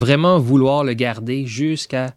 vraiment vouloir le garder jusqu'à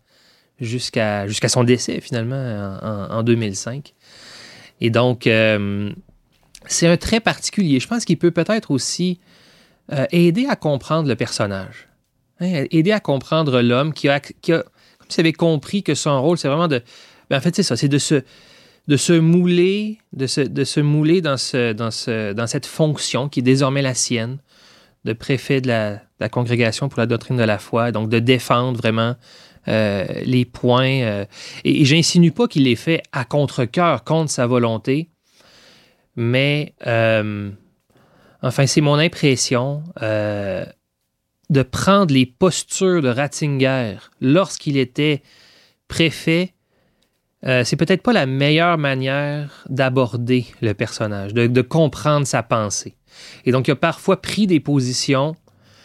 son décès, finalement, en 2005. Et donc, c'est un trait particulier. Je pense qu'il peut peut-être aussi aider à comprendre le personnage. Aider à comprendre l'homme qui a comme s'il avait compris que son rôle, c'est vraiment de... Ben, en fait, c'est ça, c'est de se mouler, de se mouler dans cette fonction qui est désormais la sienne, de préfet de la Congrégation pour la doctrine de la foi, donc de défendre vraiment les points. Et j'insinue pas qu'il les fait à contre-cœur, contre sa volonté, mais enfin, c'est mon impression de prendre les postures de Ratzinger lorsqu'il était préfet. C'est peut-être pas la meilleure manière d'aborder le personnage, de comprendre sa pensée. Et donc, il a parfois pris des positions.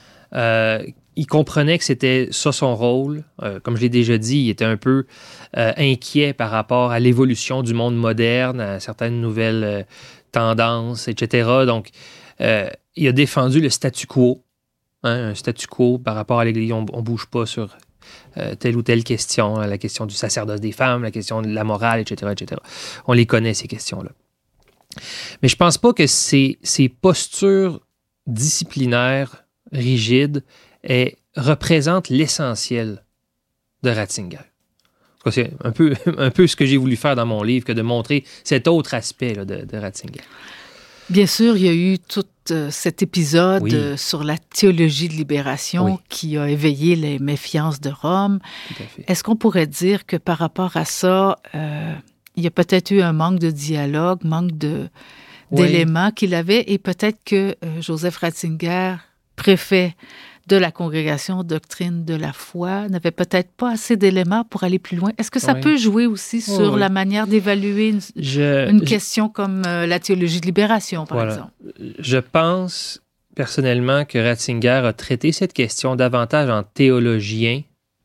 Il comprenait que c'était ça son rôle. Comme je l'ai déjà dit, il était un peu inquiet par rapport à l'évolution du monde moderne, à certaines nouvelles tendances, etc. Donc, il a défendu le statu quo. Un statu quo par rapport à l'Église. On ne bouge pas sur telle ou telle question, la question du sacerdoce des femmes, la question de la morale, etc., etc. On les connaît, ces questions-là. Mais je ne pense pas que ces postures disciplinaires, rigides, représentent l'essentiel de Ratzinger. C'est un peu ce que j'ai voulu faire dans mon livre, que de montrer cet autre aspect là, de Ratzinger. Bien sûr, il y a eu tout cet épisode sur la théologie de libération qui a éveillé les méfiances de Rome. Tout à fait. Est-ce qu'on pourrait dire que par rapport à ça, il y a peut-être eu un manque de dialogue, manque d'éléments qu'il avait, et peut-être que Joseph Ratzinger, préfet de la Congrégation Doctrine de la foi, n'avait peut-être pas assez d'éléments pour aller plus loin. Est-ce que ça peut jouer aussi sur la manière d'évaluer une question comme la théologie de libération, par exemple? Je pense personnellement que Ratzinger a traité cette question davantage en théologien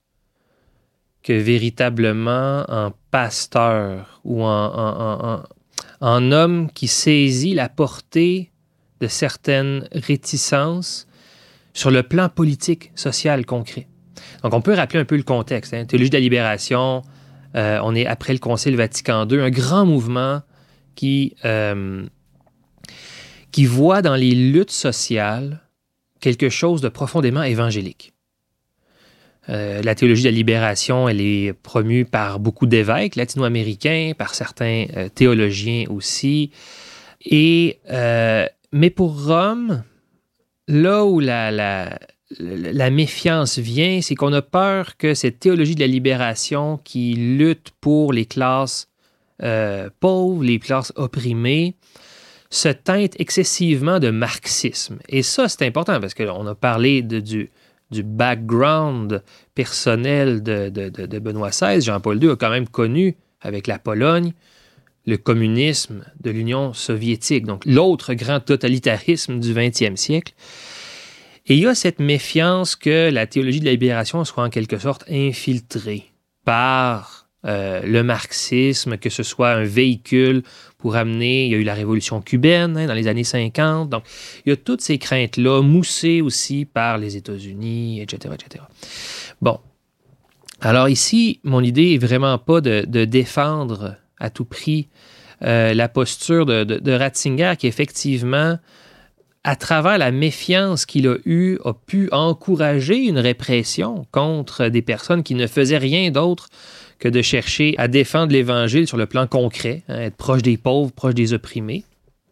que véritablement en pasteur ou en homme qui saisit la portée de certaines réticences sur le plan politique, social, concret. Donc, on peut rappeler un peu le contexte. Théologie de la libération, on est après le Concile Vatican II, un grand mouvement qui voit dans les luttes sociales quelque chose de profondément évangélique. La théologie de la libération, elle est promue par beaucoup d'évêques latino-américains, par certains théologiens aussi. Mais pour Rome, là où la méfiance vient, c'est qu'on a peur que cette théologie de la libération qui lutte pour les classes pauvres, les classes opprimées, se teinte excessivement de marxisme. Et ça, c'est important parce qu'on a parlé du background personnel de Benoît XVI. Jean-Paul II a quand même connu, avec la Pologne, le communisme de l'Union soviétique, donc l'autre grand totalitarisme du 20e siècle. Et il y a cette méfiance que la théologie de la libération soit en quelque sorte infiltrée par le marxisme, que ce soit un véhicule pour amener... Il y a eu la révolution cubaine dans les années 50. Donc, il y a toutes ces craintes-là, moussées aussi par les États-Unis, etc., etc. Bon. Alors ici, mon idée est vraiment pas de défendre à tout prix la posture de Ratzinger qui, effectivement, à travers la méfiance qu'il a eue, a pu encourager une répression contre des personnes qui ne faisaient rien d'autre que de chercher à défendre l'Évangile sur le plan concret, être proche des pauvres, proche des opprimés.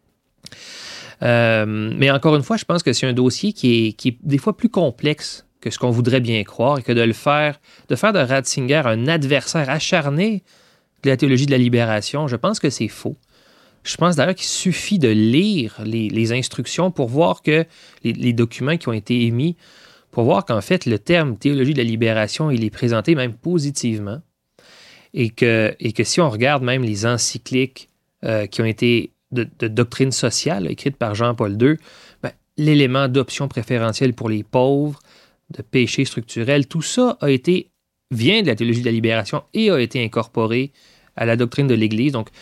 Mais encore une fois, je pense que c'est un dossier qui est des fois plus complexe que ce qu'on voudrait bien croire et que de faire de Ratzinger un adversaire acharné de la théologie de la libération, je pense que c'est faux. Je pense d'ailleurs qu'il suffit de lire les instructions pour voir que les documents qui ont été émis, pour voir qu'en fait, le terme théologie de la libération, il est présenté même positivement. Et que si on regarde même les encycliques qui ont été de doctrine sociale, écrites par Jean-Paul II, l'élément d'option préférentielle pour les pauvres, de péché structurel, tout ça vient de la théologie de la libération et a été incorporé à la doctrine de l'Église. Donc,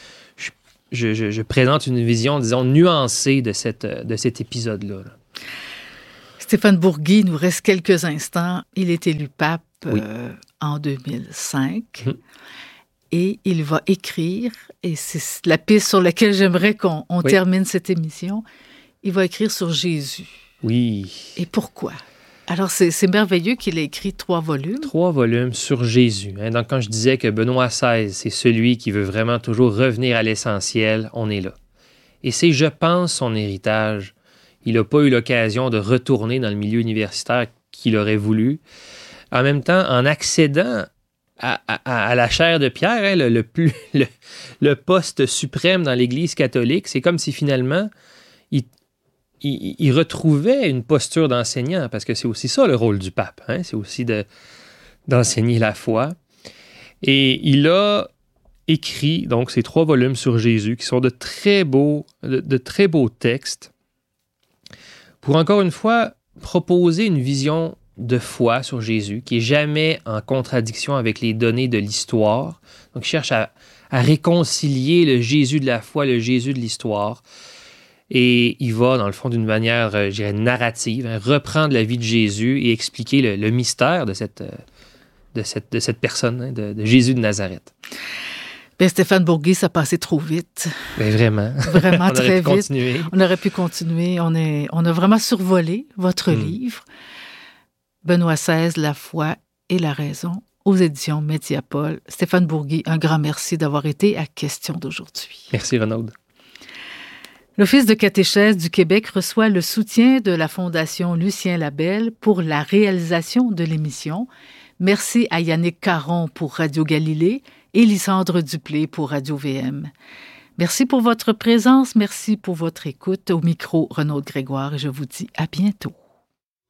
je présente une vision, disons, nuancée de cet épisode-là. Stéphane Bourgui, il nous reste quelques instants. Il est élu pape en 2005. Et il va écrire, et c'est la piste sur laquelle j'aimerais qu'on termine cette émission, il va écrire sur Jésus. Oui. Et pourquoi? Alors, c'est merveilleux qu'il ait écrit 3 volumes. 3 volumes sur Jésus. Donc, quand je disais que Benoît XVI, c'est celui qui veut vraiment toujours revenir à l'essentiel, on est là. Et c'est, je pense, son héritage. Il n'a pas eu l'occasion de retourner dans le milieu universitaire qu'il aurait voulu. En même temps, en accédant à la chaire de Pierre, le poste suprême dans l'Église catholique, c'est comme si finalement, il retrouvait une posture d'enseignant, parce que c'est aussi ça le rôle du pape, c'est aussi d'enseigner la foi. Et il a écrit donc ces 3 volumes sur Jésus, qui sont de très beaux textes, pour encore une fois proposer une vision de foi sur Jésus, qui n'est jamais en contradiction avec les données de l'histoire. Donc, il cherche à réconcilier le Jésus de la foi, le Jésus de l'histoire. Et il va, dans le fond, d'une manière, je dirais, narrative, reprendre la vie de Jésus et expliquer le mystère de cette personne, de Jésus de Nazareth. Bien, Stéphane Bourgui, ça passait trop vite. Bien, vraiment. Vraiment très vite. Continuer. On aurait pu continuer. On a vraiment survolé votre livre. Benoît XVI, La foi et la raison, aux éditions Mediapol. Stéphane Bourgui, un grand merci d'avoir été à Question d'aujourd'hui. Merci, Renaud. L'Office de catéchèse du Québec reçoit le soutien de la Fondation Lucien Labelle pour la réalisation de l'émission. Merci à Yannick Caron pour Radio Galilée et Lysandre Duplé pour Radio VM. Merci pour votre présence, merci pour votre écoute. Au micro, Renaud Grégoire, et je vous dis à bientôt.